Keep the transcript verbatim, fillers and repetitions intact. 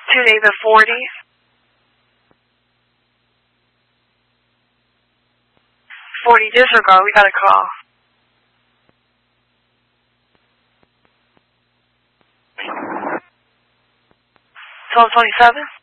Two David forty. Forty disregard. We got a call. Twelve twenty-seven.